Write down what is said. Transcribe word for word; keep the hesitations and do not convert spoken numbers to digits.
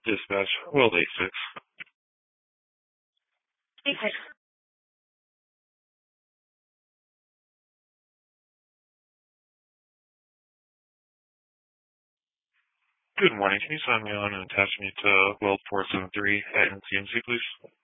Dispatch, World eight six. eight six. Good morning. Can you sign me on and attach me to World four seven three at N C M C, please?